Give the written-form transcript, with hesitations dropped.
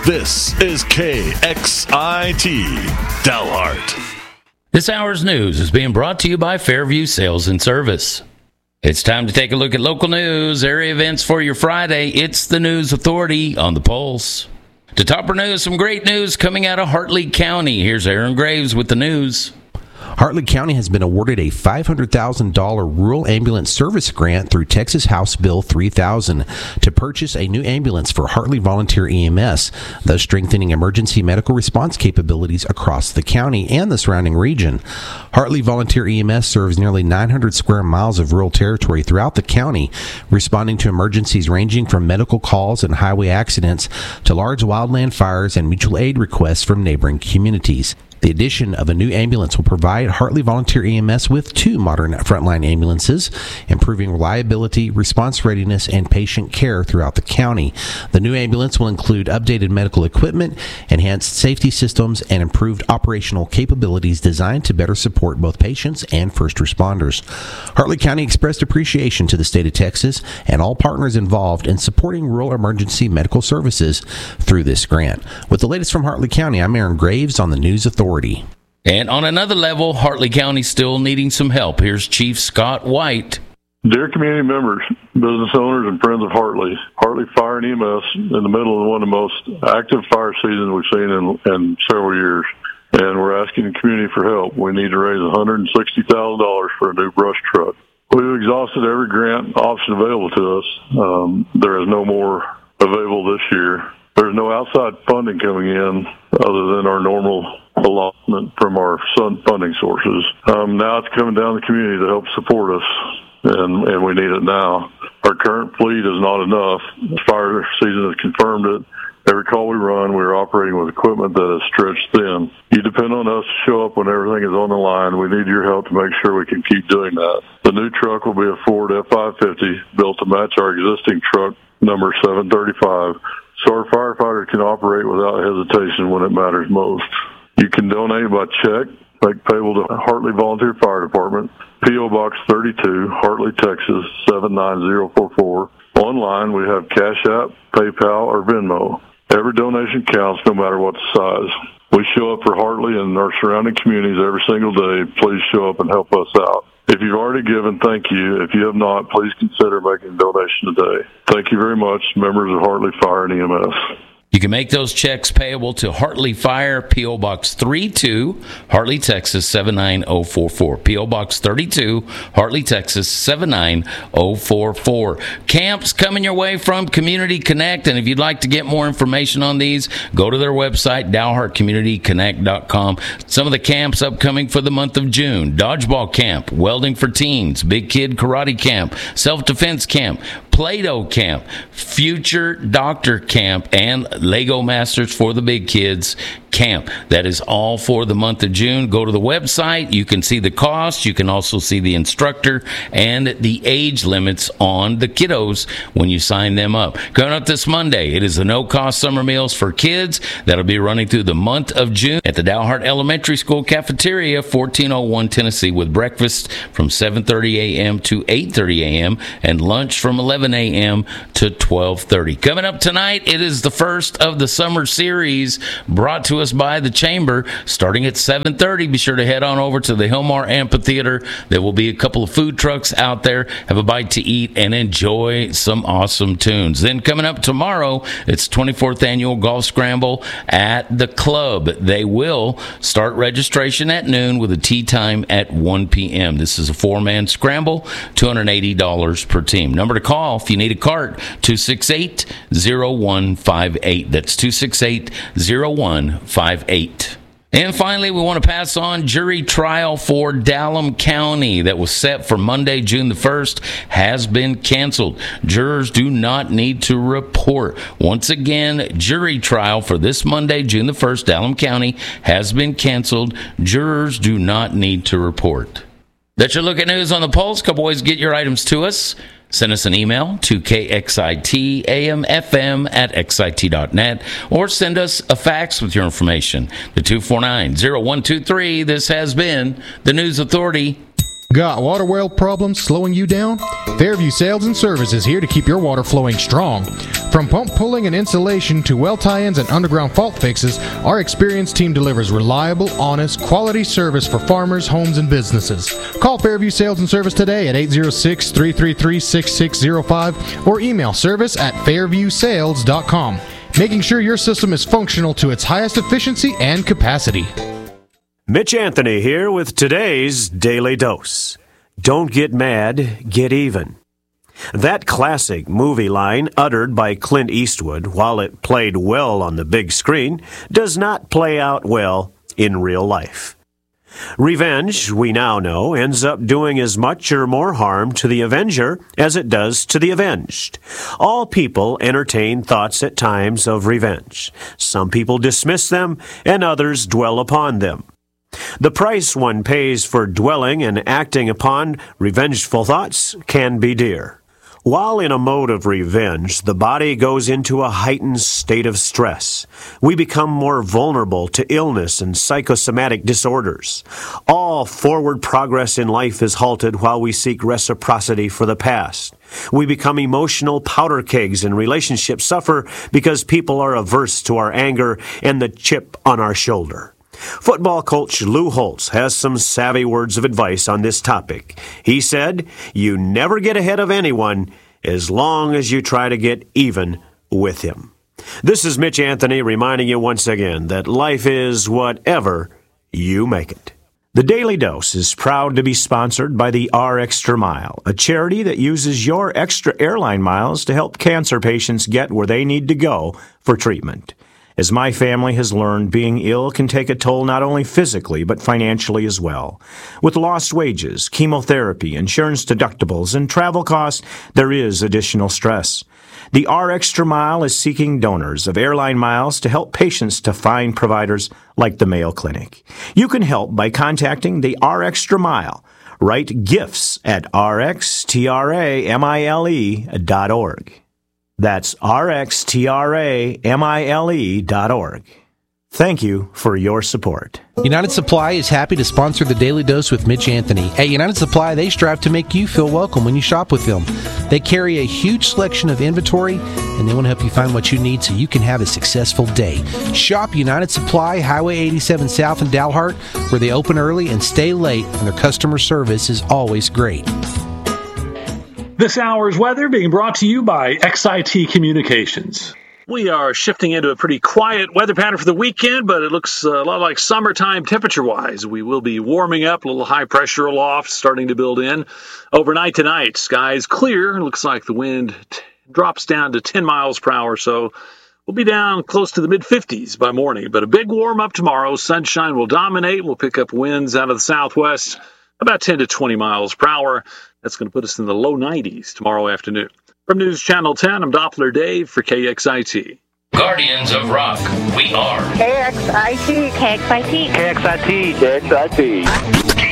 This is KXIT Dalhart. This hour's news is being brought to you by Fairview Sales and Service. It's time to take a look at local news, area events for your Friday. It's the News Authority on the Pulse. To topper news, some great news coming out of Hartley County. Here's Aaron Graves with the news. Hartley County has been awarded a $500,000 rural ambulance service grant through Texas House Bill 3000 to purchase a new ambulance for Hartley Volunteer EMS, thus strengthening emergency medical response capabilities across the county and the surrounding region. Hartley Volunteer EMS serves nearly 900 square miles of rural territory throughout the county, responding to emergencies ranging from medical calls and highway accidents to large wildland fires and mutual aid requests from neighboring communities. The addition of a new ambulance will provide Hartley Volunteer EMS with 2 modern frontline ambulances, improving reliability, response readiness, and patient care throughout the county. The new ambulance will include updated medical equipment, enhanced safety systems, and improved operational capabilities designed to better support both patients and first responders. Hartley County expressed appreciation to the state of Texas and all partners involved in supporting rural emergency medical services through this grant. With the latest from Hartley County, I'm Aaron Graves on the News Authority. And on another level, Hartley County still needing some help. Here's Chief Scott White. Dear community members, business owners, and friends of Hartley, Hartley Fire and EMS in the middle of one of the most active fire seasons we've seen in several years. And we're asking the community for help. We need to raise $160,000 for a new brush truck. We've exhausted every grant option available to us. There is no more available this year. There's no outside funding coming in other than our normal allotment from our funding sources. Now it's coming down to the community to help support us, and we need it now. Our current fleet is not enough. The fire season has confirmed it. Every call we run, we're operating with equipment that is stretched thin. You depend on us to show up when everything is on the line. We need your help to make sure we can keep doing that. The new truck will be a Ford F550 built to match our existing truck number 735. So our firefighters can operate without hesitation when it matters most. You can donate by check, make payable to Hartley Volunteer Fire Department, P.O. Box 32, Hartley, Texas, 79044. Online, we have Cash App, PayPal, or Venmo. Every donation counts no matter what the size. We show up for Hartley and our surrounding communities every single day. Please show up and help us out. If you've already given, thank you. If you have not, please consider making a donation today. Thank you very much, members of Hartley Fire and EMS. You can make those checks payable to Hartley Fire, P.O. Box 32, Hartley, Texas, 79044. P.O. Box 32, Hartley, Texas, 79044. Camps coming your way from Community Connect, and if you'd like to get more information on these, go to their website, DalhartCommunityConnect.com. Some of the camps upcoming for the month of June: Dodgeball Camp, Welding for Teens, Big Kid Karate Camp, Self-Defense Camp, Play-Doh Camp, Future Doctor Camp, and Lego Masters for the Big Kids Camp. That is all for the month of June. Go to the website. You can see the cost. You can also see the instructor and the age limits on the kiddos when you sign them up. Coming up this Monday, it is the no-cost summer meals for kids. That'll be running through the month of June at the Dalhart Elementary School Cafeteria, 1401 Tennessee, with breakfast from 7:30 a.m. to 8:30 a.m. and lunch from 11 a.m. to 12:30. Coming up tonight, it is the first of the summer series brought to us by the Chamber, starting at 7:30. Be sure to head on over to the Hillmar Amphitheater. There will be a couple of food trucks out there. Have a bite to eat and enjoy some awesome tunes. Then coming up tomorrow, it's 24th Annual Golf Scramble at the club. They will start registration at noon with a tee time at 1 p.m. This is a 4-man scramble, $280 per team. Number to call if you need a cart, 268-0158. That's 268-0158. And finally, we want to pass on jury trial for Dallam County that was set for Monday, June the 1st, has been canceled. Jurors do not need to report. Once again, jury trial for this Monday, June the 1st, Dallam County has been canceled. Jurors do not need to report. That's your look at news on the Pulse. Couple ways to get your items to us. Send us an email to kxitAMFM@xit.net or send us a fax with your information to 249-0123. This has been the News Authority. Got water well problems slowing you down? Fairview Sales and Service is here to keep your water flowing strong. From pump pulling and installation to well tie-ins and underground fault fixes, our experienced team delivers reliable, honest, quality service for farmers, homes, and businesses. Call Fairview Sales and Service today at 806-333-6605 or email service@fairviewsales.com, making sure your system is functional to its highest efficiency and capacity. Mitch Anthony here with today's Daily Dose. Don't get mad, get even. That classic movie line uttered by Clint Eastwood, while it played well on the big screen, does not play out well in real life. Revenge, we now know, ends up doing as much or more harm to the avenger as it does to the avenged. All people entertain thoughts at times of revenge. Some people dismiss them, and others dwell upon them. The price one pays for dwelling and acting upon revengeful thoughts can be dear. While in a mode of revenge, the body goes into a heightened state of stress. We become more vulnerable to illness and psychosomatic disorders. All forward progress in life is halted while we seek reciprocity for the past. We become emotional powder kegs, and relationships suffer because people are averse to our anger and the chip on our shoulder. Football coach Lou Holtz has some savvy words of advice on this topic. He said, "You never get ahead of anyone as long as you try to get even with him." This is Mitch Anthony reminding you once again that life is whatever you make it. The Daily Dose is proud to be sponsored by the R Extra Mile, a charity that uses your extra airline miles to help cancer patients get where they need to go for treatment. As my family has learned, being ill can take a toll not only physically, but financially as well. With lost wages, chemotherapy, insurance deductibles, and travel costs, there is additional stress. The R Extra Mile is seeking donors of airline miles to help patients to find providers like the Mayo Clinic. You can help by contacting the R Extra Mile. Write gifts at rxtramile.org. That's rxtramile.org. Thank you for your support. United Supply is happy to sponsor the Daily Dose with Mitch Anthony. At United Supply, they strive to make you feel welcome when you shop with them. They carry a huge selection of inventory, and they want to help you find what you need so you can have a successful day. Shop United Supply, Highway 87 South in Dalhart, where they open early and stay late, and their customer service is always great. This hour's weather being brought to you by XIT Communications. We are shifting into a pretty quiet weather pattern for the weekend, but it looks a lot like summertime temperature-wise. We will be warming up, a little high pressure aloft starting to build in. Overnight tonight, skies clear. Looks like the wind drops down to 10 miles per hour, so we'll be down close to the mid-50s by morning. But a big warm-up tomorrow. Sunshine will dominate. We'll pick up winds out of the southwest, about 10 to 20 miles per hour. That's going to put us in the low 90s tomorrow afternoon. From News Channel 10, I'm Doppler Dave for KXIT. Guardians of Rock, we are KXIT. KXIT. KXIT. KXIT.